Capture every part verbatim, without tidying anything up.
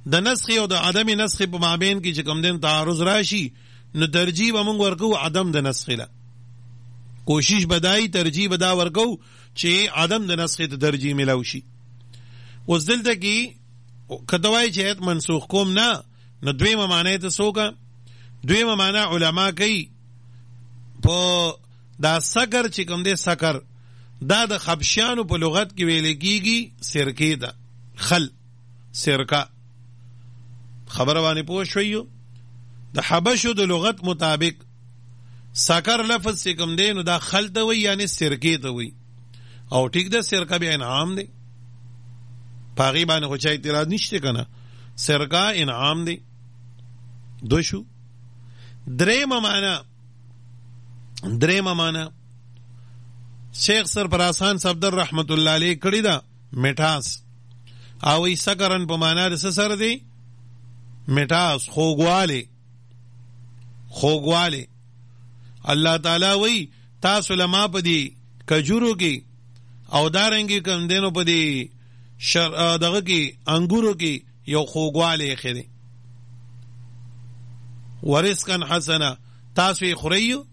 د نسخ او د عدم نسخ په مابین کې چې کوم دین تعارض راشي نو ترجیح به موږ ورکو عدم د نسخ له. کوشش بدای ترجیح بدا ورکو چې عدم د نسخ ته ترجیح ملو شي. اوس دلته کې کدوای چې ایت منسوخ کوم نه نو دویمه معنی ته سوګه دویمه معنی علما کوي په دا سکر چې کوم دی سکر دا د خبشیانو په لغت کې ویل کېږي سرکې ده خل سرکه خبره باندې پوه شویو. د حبشو د لغت مطابق سکر لفظ چې کوم دی نو دا خل ته وي یعنی سرکې ته وي او ټیک ده سرکه به انعام دی پاغي باندې خو چا اعتراض نشته کنه سرکه انعام دی. دو شو. درېمه معنا درېمه معنا شیخ سرفرازخان صفدر رحمت الله علیه کړی دا میټاس او ای سکرن په معنا د سره دی میټاس خوګواله خوګواله. الله تعالی وی تاسو لما په دی کجورو کې او دارنګي کوم دینو په دی شر دغه کې انګورو کې یو خوګواله خېده ورزقن حسنه تاسو یې خورئ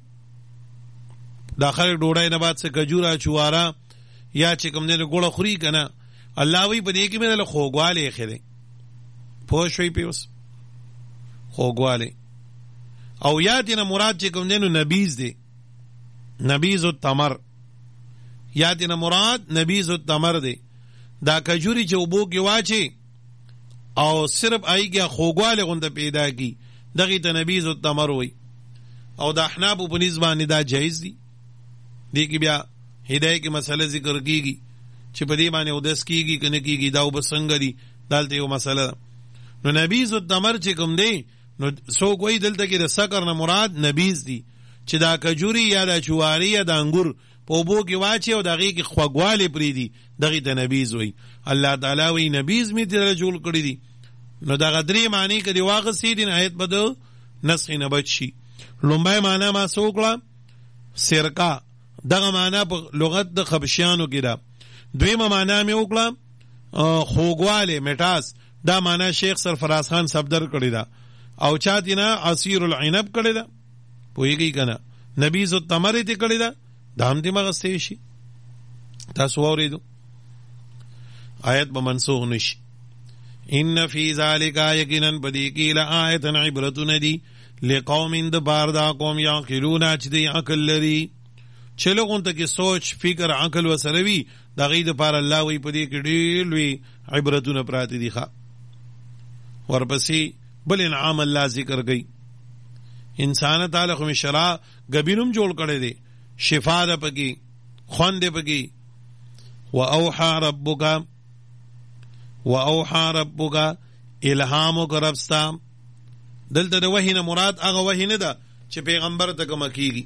داخل ډوډۍ نه بعد څه کجورا چوارا یا چې کوم دینو ګوړه خوري کنه الله وی په دې کې مې له خوګواله خېده پوه شوي پیوس خوګواله. او یا دینه مراد چې کوم دینو نبیز دی نبیز التمر یا دینه مراد نبیز التمر دی دا کجوري چې وبو کې واچي او صرف ایګه خوګواله غونډه پیدا کی دغه ته نبیز التمر وي او د احناف په نسبت دا جایز دی. دې کې بیا هدايه کې مسله ذکر کیږي چې په دې باندې ودس کیږي کنه کیږي دا وبسنګ دي دلته یو مسله. نو نبیز التمر چې کوم دی نو سو کوئی دلته کې د سکر نه مراد نبیز دی چې دا کجوري یا دا چواری یا دا انګور په بو کې واچي او دغه کې خوګواله پری دي دغه ته نبیز وي. الله تعالی وی نبیز می تر جوړ کړی دي نو دا غدري معنی کړي واغسی دین آیت بده نسخ نه بچي. لومبای معنی ما سوکړه سرکا دغه معنی په لغت د خبشیانو کې ده. دویمه معنی مې وکړه خوګواله میټاس دا معنی شیخ سرفرازخان صفدر کړی ده او چا دینا عصیر العنب کړی ده پوهیږي کنه نبیز التمر ته کړی ده دام دې مغسته شي. تاسو اوریدو آیت به منسوخ نشي. ان فی ذلک یقینا بدی کی لآیت عبرت ندی لقوم د بار دا قوم یعقلون چې دی عقل لري چې لغون ته کې سوچ فکر عقل وسروي د غید پر الله وی پدې کې ډېر لوی عبرتونه پراته دي. ښا ورپسې بل انعام الله ذکر گئی انسان تعالی خو شرع غبینم جوړ کړي دي شفا ده پکې خوند پکې و اوحى ربک و اوحى ربک الهام کربستا. دلته د وحی نه مراد هغه وحی نه ده چې پیغمبر ته کوم کیږي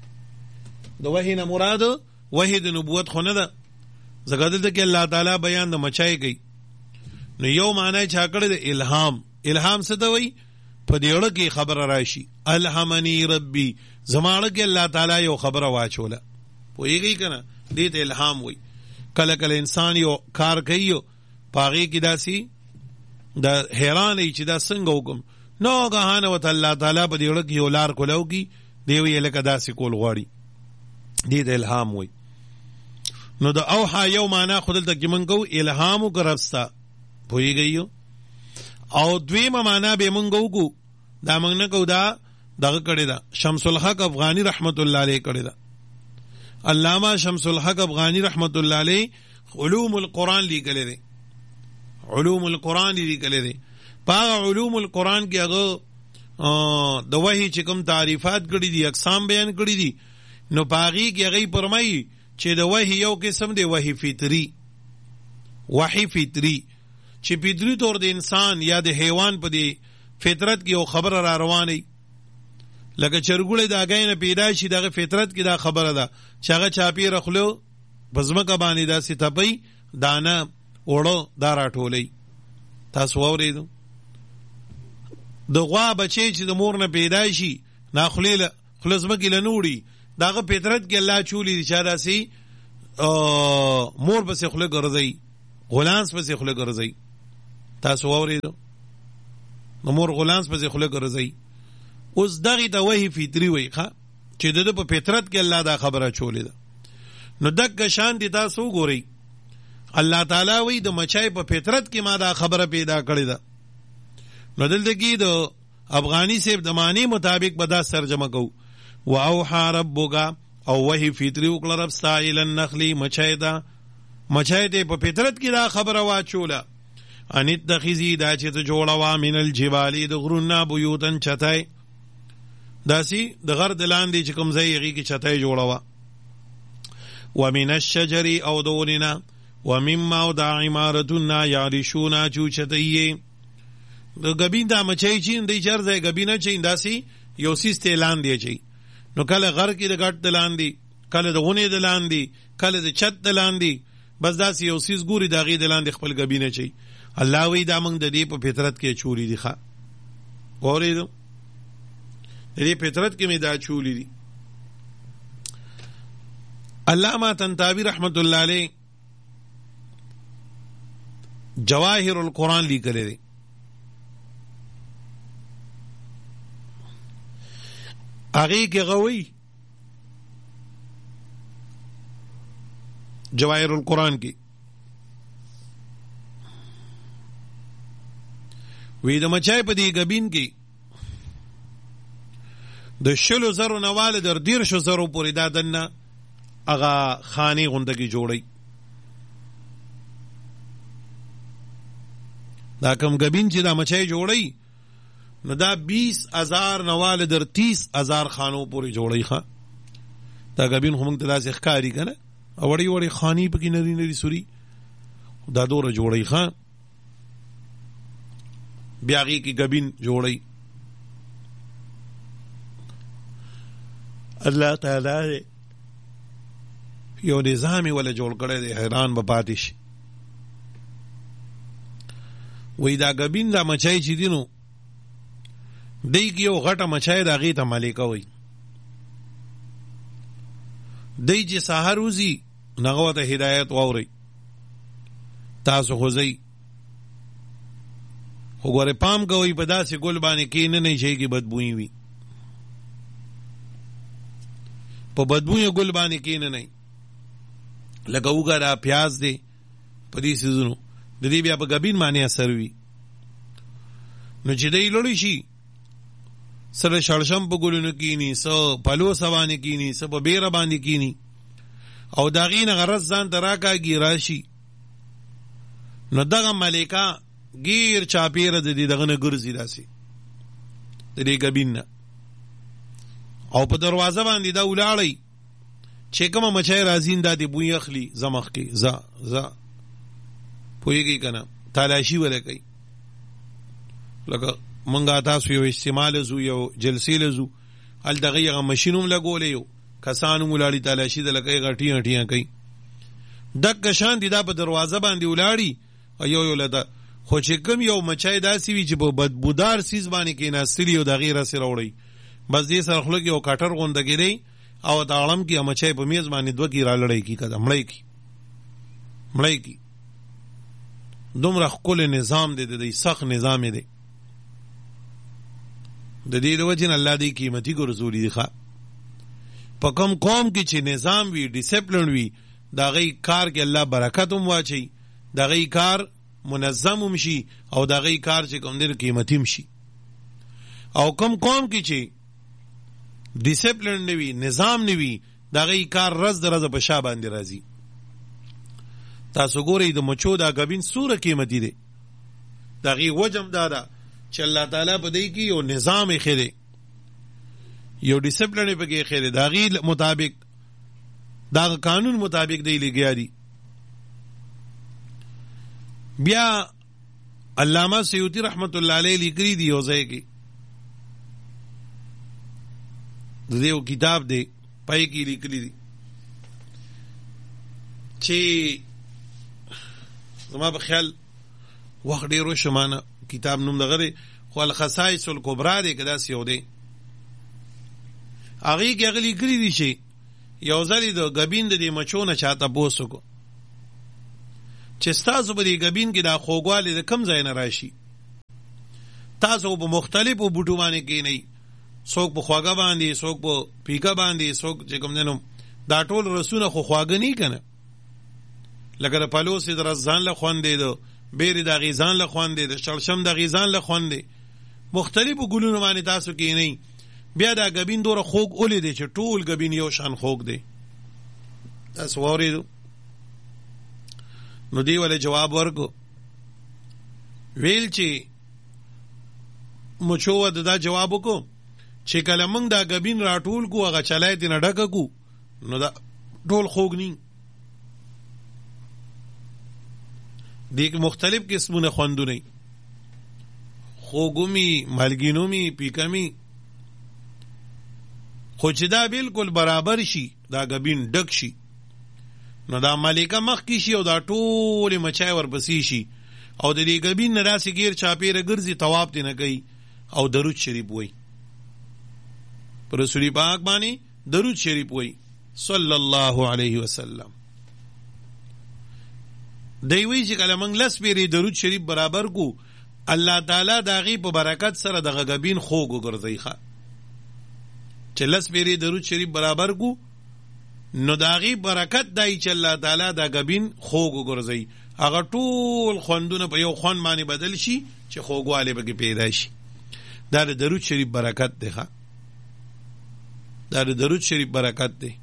د وحی نه مراد وحی د نبوت خو نه ده ځکه دلته کې الله تعالی بیان د مچای کوي. نو یو معنی چا کړی د الهام الهام څه ته وایي په دې اړه کې خبره راشي الهمنی ربي زماړه کې الله تعالی یو خبره واچوله پوهیږي کنه دې ته الهام وایي. کله کله انسان یو کار کوي پاغي کې داسي د حیران ای چې دا څنګه حکم نو غهانه وت الله تعالی په دې اړه کې یو لار کولو کی دی وی لکه داسي کول غواړي دې ته الهام وایي. نو د اوحا یو معنا خودل ته کې مونږ کو الهام وکړستا پوهیږي او دویمه معنا به مونږ وګو دا مونږ نه کو دا دغه کړی دا شمس الحق افغانی رحمت الله علیه کړی دا علامہ شمس الحق افغانی رحمت الله علیه علوم القرآن لیکلی دی علوم القرآن لیکلی دی په علوم القرآن کې هغه د وحی چې کوم تعریفات کړی دي اقسام بیان کړی دي نو پاغي کې هغه فرمایي چې د وحی یو قسم دی وحی فطری وحی فطری چې فطری طور د انسان یا د حیوان په دی فطرت کې یو خبر را رواني لکه چرګوړې د اگاینه پیدا شي دغه فطرت کې دا خبره ده چې هغه چاپی رخلو بزمکه باندې دا ستپي دانه وړو دا راټولې تاسو اوریدو د غوا بچي چې د مور نه پیدا شي ناخلیله خلصمکه لنوړي داغه فطرت کې الله چولی چې داسي مور بس خله ګرځي غلانس بس خله ګرځي تاسو اوریدو نو مور غلانس په خله ګرځي. اوس دغه د وحی فطری وای ښا چې د په فطرت کې الله دا خبره چولې ده. نو دغه شان دي تاسو ګورئ الله تعالی وای د مچای په فطرت کې ما دا خبره پیدا کړې ده. نو دلته کې د افغانی سیب د معنی مطابق به دا ترجمه کو و اوحى ربک او وحی فطری وکړه رب سائل النخلی مچای دا مچای ته په فطرت کې دا خبره واچوله ان اتخذی دا چې ته جوړوا من الجبال د غرنا بیوتن چتای داسی د غر دلاندې چې کوم ځای یې کې چتای جوړوا ومن الشجر او دوننا ومما ودع عمارتنا یعرشونا چوچتیه د غبین دا مچای چین دی چر ځای غبینه چین داسی یو سیس اعلان دی چي نو کله غر کې د غټ دلاندې کله د غونې دلاندې کله د چت دلاندې بس داسی یو سیس ګوري دا غي دلاندې خپل غبینه چي الله وی دا موږ د دې په فطرت کې چوری دي ښا اورېدو د دې فطرت کې مې دا چولی دي. علامہ طنطاوی رحمت الله علیه جواهر القرآن لیکلی دی. هغې کې غوي جواهر القرآن کې وی د مچای په دې غبین کې د شلو زرو نواله در دیر شو زرو پورې دا دنه هغه خاني غوندګي جوړي. دا کم غبین چې دا مچای جوړي نو دا بیس هزار نواله در تیس هزار خانو پورې جوړي ښا. دا غبین هم ته داسې ښکاری کنه وړي وړي خاني پکې نری نری سوري دا دوره جوړي ښا. بیا هغې کې غبین جوړي. الله تعالی یو نظام ولا جوړ کړی دی حیران به پاتې شي. وی دا غبین دا مچای چې دی نو دی کې یو غټه مچای د هغې ته ملیکه وی. دی چې سهار وځي نو هغه ته هدایت واورئ تاسو خو ځئ خو ګورې پام کوئ په داسې ګل باندې کښېنئ چې هغې بدبویي وي. په بدبویه ګل باندې کښېنئ لکه اوږه دا پیاز دی په دې سیزونو د دې بیا په غبین باندې اثر وي. نو چې دی لوړی شي سره شړشم په ګلونو کښېني څه پلوسه باندې کښېني څه په بیره باندې کښېني او د هغې نه غرض ځان ته راکاږي راشي نو دغه ملیکه غیر چاپیره د دې دغه نه ګرځي داسې د دې غبین نه او په دروازه باندې دا ولاړی چې کومه مچای راځي دا دې بوی اخلي زمخ کې ز ز پوهېږي که نه تالاشي وله کوي. لکه مونږ تاسو یو استعمال زو یو جلسې لزو هلته هغې هغه مشین هم لګولی یو کسان هم ولاړي تالاشي د لکه هغه ټیه ټیه کوي دغه شان دي دا په دروازه باندې ولاړي او یو یو لده خو چې کوم یو مچای داسې وي چې په بدبودار سیز باندې کېناستلي او د هغې راسې راوړئ بس دې سره خوله کې یو کټر غونده ګیری او د اړم کې مچای په میز باندې دوه کې را لړی کی که مړی کی مړی کی دومره ښکلی نظام دی د دې سخت نظام دی. د دې د وجې نه الله دې قیمتي ګرځولي دي ښه. په کوم قوم کې چې نظام وي ډیسپلن وي د هغې کار کې الله برکت هم واچوي د هغې کار منظم هم شي او د هغې کار چې کوم دی قیمتي هم شي. او کوم قوم کې چې ډیسپلن نه وي نظام نه وي د هغې کار رز د رزه په شا باندې راځي. تاسو ګورئ د مچو دا غبین څومره قیمتي دی د هغې وجه هم دا ده چې الله تعالی په دې کې یو نظام ایښی دی یو ډیسپلن یې پکې ایښی دی د هغې مطابق د هغه قانون مطابق دی لګیا دي. بیا علامه سیوطي رحمت الله علیه لیکلي دي یو ځای کې د دې یو کتاب دی پای کې لیکلي دي چې زما په خیال وخت ډېر وشو مانه کتاب نوم دغه دی خو الخصائص الکبرا دی که داسې یو دی هغې کې هغه لیکلي دي چې یو ځل د غبین د دې مچو نه چا تپوس وکړو چې ستاسو په دې غبین کې دا خوږوالی د کوم ځای نه راشي تاسو په مختلفو بوټو باندې کینئ، څوک په خواږه باندې، څوک په پیکه باندې، څوک چې کوم دنو دا ټول رسونه خو خواږه نه کنه، لکه د پلوس در ځان له خوندې دو بیرې د غیزان له خوندې د شړشم د غیزان له خوندې مختلفو ګلونو باندې تاسو کینئ. بیا دا غبین دوره خوږ اولې دی چې ټول غبین یو شان خوږ دی. تاسو واورېدو؟ نو دی ولې جواب ورکو ویل چې مچو ود دا جواب وکړو چې کله موږ دا غبین راټول کو هغه چلای دې نه ډکه کو نو دا ټول خوږ نی دیک مختلف قسمونه خوندونه خوږومی مالګینومی پیکمی، خو چې دا بالکل برابر شي دا غبین ډک شي نو دا ملکه مخ کی شي او دا ټول مچای ورپسې شي او د دې غبین نه راسي غیر چاپیره ګرځي طواف دې نه کوي او درود شریف وای پر رسول پاک باندې درود شریف وای صلی الله علیه وسلم. دی وی چې کله موږ لس پیری درود شریف برابر کو الله تعالی داغي په برکت سره دغه غبین خوږ وګرځي ښه چې لس پیری درود شریف برابر کو نو داغي برکت دای چې الله تعالی دا غبین خوږ وګرځي هغه ټول خوندونه په یو خوند باندې بدل شي چې خوږواله به پیدا شي. دا د درود شریف برکت دی ښه دا د درود شریف برکت دی.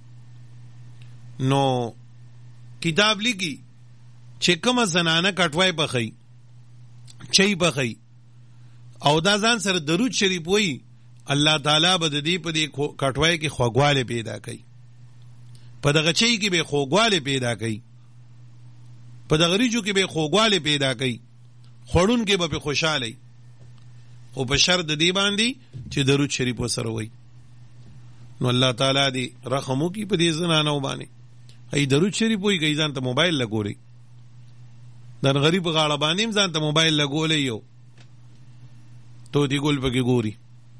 نو کتاب لیکي چې کومه زنانه کټوای پخی چای پخی او دا ځان سره درود شریف وای الله تعالی به د دې په دې کټوای کې خوږواله پیدا کوي، په دغه چای کې به خوږواله پیدا کوي، په دغه ریجو کې به خوږواله پیدا کوي، خورون کې به خوشاله او په شرط د دې باندې چې درود شریف وسره وای. نو الله تعالی دې رحم وکړي په دې زنانو باندې ای درود شریف وای کوي ځان ته موبایل لګوري دن غریب غاړه باندې ځان ته موبایل لګولې یو تو دی ګل پکې ګوري.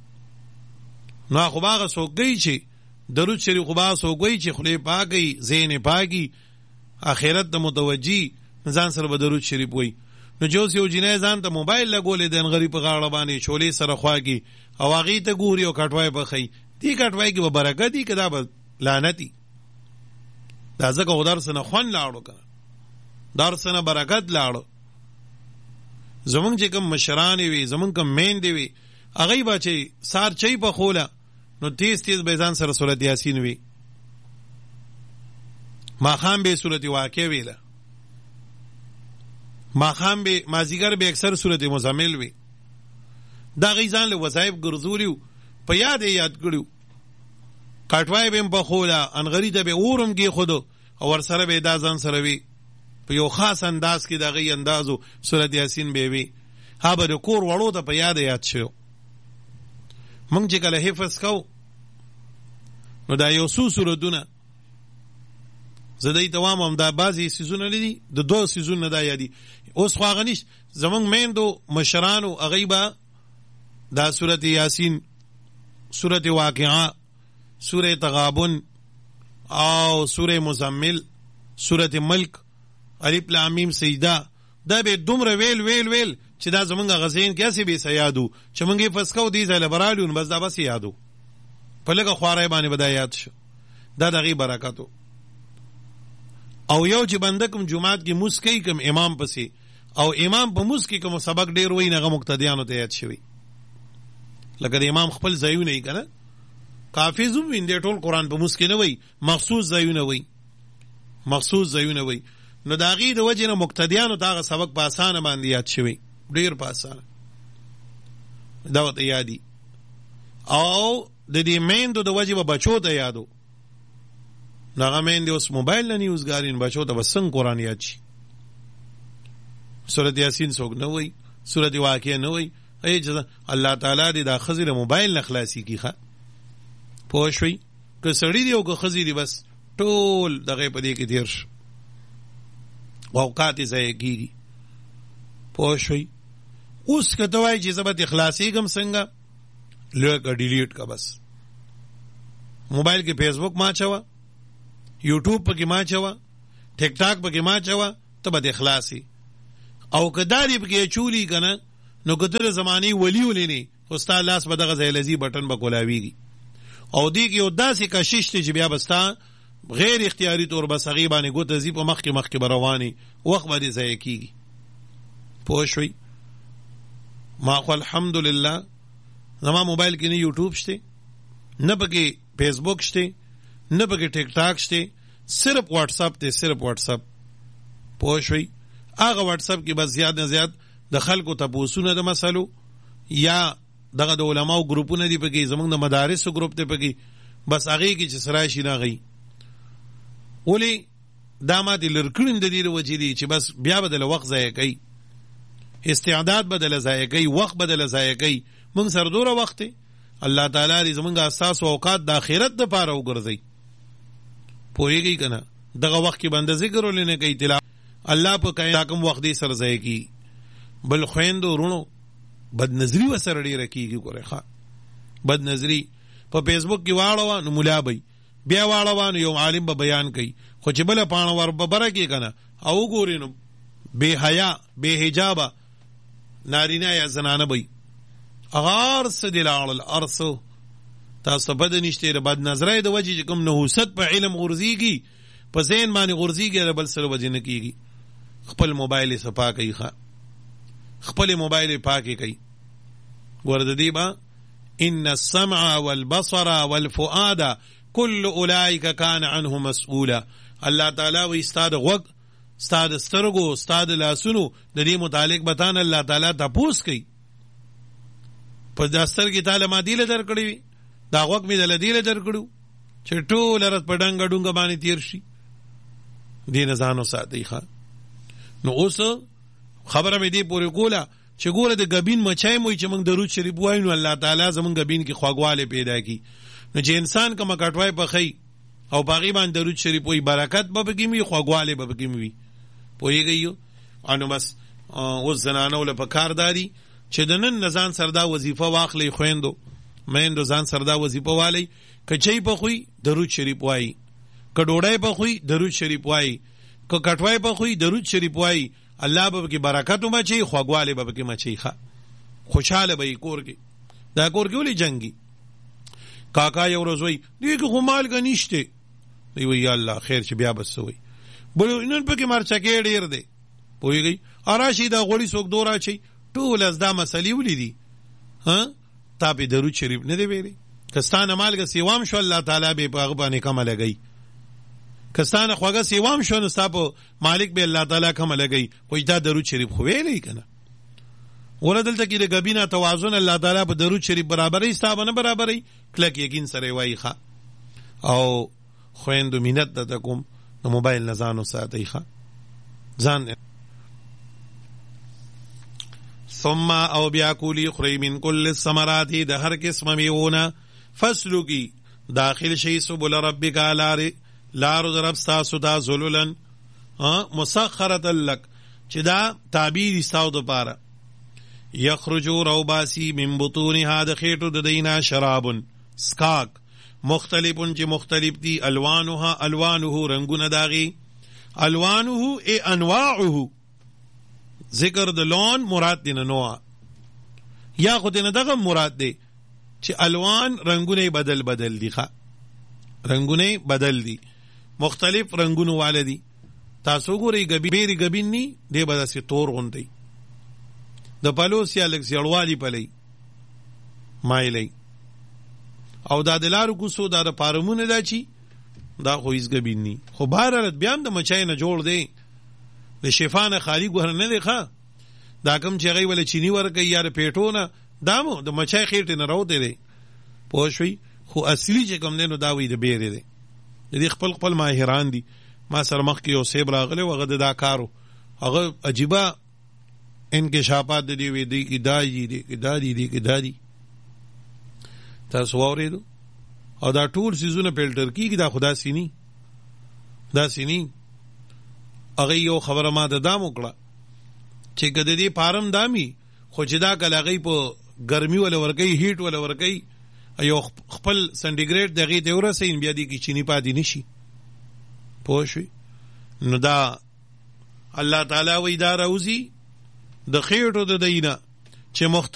نو خو باغه سوګي چې درود شریف خو باغه سوګي چې خله پاکي زین پاکي اخرت ته متوجي ځان سره به درود شریف وای. نو جو سیو جنې ځان ته موبایل لګولې دن غریب غاړه باندې شولې سره خواږي او هغه ته ګوري او کټوای پخې دی کټوای کې به برکت دی کدا به لعنتی دا ځکه ودار سره خوان لاړو کنه دارسنه برکت لاړو. زمونږ چې کوم مشران وي زمونږ کوم مین دی وي هغه به چې سار چي په خوله نو تیز تیز به ځان سره سورۃ یاسین وي، ماخام به سورۃ واقع ویله، ماخام به مازیګر به اکثر سورۃ مزمل وي. دا غي ځان له وظایف ګرځولیو په یاد یاد کړو کټوای به په خوله انغری ته به اورم کې خودو او ور سره به دا ځان سره وي په یو خاص انداز کې دغه اندازو سورۃ یاسین به وي ها به کور وړو ته په یاد یاد شو. مونږ چې کله حفظ کو نو دا یو څو سورتونه زدای دوام هم دا بعضی سيزونه لدي د دوه سيزونه دا یادي اوس خو غنیش زمونږ میندو مشرانو غیبا دا سورۃ یاسین، سورۃ واقعہ، سورۃ تغابن او سورۃ مزمل، سورۃ ملک، الف لام میم سجده دا به دومره ویل ویل ویل چې دا زمونږ غزین کې اسی به سیادو چې مونږه فسکو دي ځله برالون بس دا بس یادو په لګه خوارای باندې بدایات شو. دا دغه برکاتو او یو چې بنده کوم جمعات کې مسکی کوم امام پسې او امام په مسکی کوم سبق ډیر وای نه مقتدیانو ته یاد شوی لکه د امام خپل ځایونه یې کنه کافی زوم وینډ ټول قران په مسکی نه وای مخصوص ځایونه وای مخصوص ځایونه وای. نو دا غي د وجه نه مقتدیانو داغه سبق په اسانه باندې یاد شوی ډیر په اسانه دا وته یادي او د دې میندو د وجه به بچو ته یادو نغه میندې اوس موبایل نه نیوزګارین بچو ته وسنګ قران یاد شي. سورۃ یاسین څوک نه وای، سورۃ واقعہ نه وای، ای چې الله تعالی دې دا خزر موبایل نه خلاصي کیخه پوه شوي که سړی دی او که خزی دی بس ټول دغه په دې کې تیر شو اوقات یې ضایع کیږي پوه شوي. اوس که ته وایي چې زه به اخلاصي کم څنګه لږه ډیلیټ کا بس موبایل کې فیسبوک ما چوا یوټیوب پکې ما چوا ټیک ټاک پکې ما چوا ته به اخلاصي او که داری پکې چولی کنه نو کتر زمانی ولی ولی نه استاد لاس به دغه زیلزی بٹن به کولاویږي او دی کې یو داسې کشش ته چې بیا بستا غیر اختیاري طور به صغی باندې ګوت زی په مخ کې مخ کې برواني وخت باندې ځای کیږي. پوه شوي؟ ما خو الحمدلله زما موبایل کې نه یوټیوب شته، نه پکې فیسبوک شته، نه پکې ټیک ټاک شته، صرف واتس اپ ته، صرف واتس اپ. پوه شوي؟ هغه واتس اپ کې بس زیات نه زیات د خلکو تپوسونه د مسلو یا دغه د علماو ګروپونه دي پکې، زمونږ د مدارسو ګروپ ته پکې، بس هغې کې چې سرای شي نه غي ولې دا ما دې لرکړم د دې وجې دي چې بس بیا بدله وخت ضایع کوي، استعداد بدله ضایع کوي، وخت بدله ضایع کوي. موږ سره دوره وخت دی، الله تعالی دې زمونږ اساس او اوقات د آخرت دپاره وګرځوي. پوهېږئ که نه؟ دغه وخت کې بنده ذکر ولې نه کوي، تلاوت الله په کائنات کوم وخت دې سره ضایع کیږي. بل خویندو ورونو بد نظری وسره ډیره کیږي. ګوره ښه بد نظری په فیسبوک کې واړوه نو ملا بی، بیا واړوه نو یو عالم به بیان کوي، خو چې بله پاڼه ور به بره کې که نه او وګورې نو بې حیا بې حجابه نارینه یا زنانه بی، هغه هر څه دې لاړل، هر څه تاسو بد نشته. د بد نظرۍ د وجې چې کوم نحوست په علم غورځېږي، په ذهن باندې غورځېږي، د بل سره وجې نه کېږي. خپل موبایل یې صفا کوي، ښه خپل موبایل پاکي کوي. ورته دی با ان السمع والبصر والفؤاد كل اولئك كان عنه مسؤولا. الله تعالی وی استاد غوږ، استاد سترګو، استاد لاسونو د دې متعلق بتان الله تعالی تاسو کوي. په داستر کې تعالی ما دیله درکړي، دا غوږ می دل دیله درکړو چې ټول رات په ډنګ ډنګ باندې تیر شي. دین ځانو ساتي ښه. نو اوس خبره مې دی پورې کوله چې ګوره د غبین مچای موي چې موږ درود شریف وایو نو الله تعالی زمونږ غبین کې خواږواله پیدا کی. نو چې انسان کوم کټوای په خی او باغی باندې درود شریف وایي، برکت به پکې وي، خواږواله به پکې وي. پوهیږئ؟ انو بس اوس زنانو له پکارداري چې د نن نزان سردا وظیفه واخلي، خويندو مېندو ځان سردا وظیفه والی، کچې په خوې درود شریف وایي، کډوړای په خوې درود شریف وایي، ک کټوای په خوې درود شریف وایي. الله به کې برکت مچي، خواږواله به کې مچي، ښه خوشاله به کور کې. دا کور کې ولې جنگي کاکا یو ورځ وایي دې کې خو مالګه نشته، دی وایي یا الله خیر چې بیا بس وایي بل نن په کې مرچکې ډېر دی. پوهېږئ؟ راشي دا غوړي څوک دو راچي ټول از دا مسلې ولیدي، ها تا په درود شریف نه دی ویلي. کستانه مالګه سیوام شو الله تعالی به په هغه باندې کمه لګي، کستانه خوږه سیوام شو نو صاحب مالک به الله تعالی کمه لګي. خو دا درود شریف خو ویلې کنه. ولدلته کې د غبینا توازن الله تعالی په درود شریف برابرې ستابه نه برابرې کلک یقین سره وایي ښه. او خويندو مینت د کوم نو موبایل نه ځانو ساتي ښه ځان. ثم او بیا کولی خری من کل الثمرات د هر قسم میونه فصلو کی داخل شي سبل ربک لار لار در رب تاسو دا ذللن مسخره لك چې دا تعبیر استاو د پاره. یخرجو روباسی من بطونها د خېټو د دینا شرابن سکاک مختلفون چې مختلف دي، الوانها الوانه رنگونه داغي، الوانه ای انواعه ذکر د لون مراد دی نه نوع یا خو دینه دغه مراد دی چې الوان رنگونه بدل بدل دي، ښه رنگونه بدل دي، مختلف رنگونه والدي. تاسو ګورئ غبی بیری غبین نی دی به داسې تور غوندي، د پلوس یا لږ زیړوالي پلی مایلی، او دا د لارو کوڅو دا د پارمونه دا چی دا خو هیڅ غبین نی. خو بهرحال بیا هم د مچای نه جوړ دی، د شفانه خالی ګوهر نه دی ښه. دا کم چې هغوی وله چینی ورکوي یا د پیټو نه دا مو د مچای خېټې نه راوتی دی. پوه شوئ؟ خو اصلي چې کوم دی نو دا وایي د بیرې دی. د دې خپل خپل ماهران دي. ما سره مخکې یو صیب راغلی و، هغه د دا کارو هغه عجیبه انکشافات د دې وی دی کې دا دي دی کې دا دي دی کې دا دي. تاسو واورېدو؟ او دا ټول څیزونه فلټر کېږي، دا خو داسې ني داسې ني. هغه یو خبره ما د دام وکړه چې که د دې فارم دامي خو چې دا کله هغوی په ګرمي وله ورکوي، هیټ وله ورکوي، یو خپل سنټیګریډ د هغې ته ورسوي بیا دې کې چینی پاتې نه شي. پوه شوي؟ نو دا الله تعالی وایي دا راوځي د خېټو د دی نه چې مختلف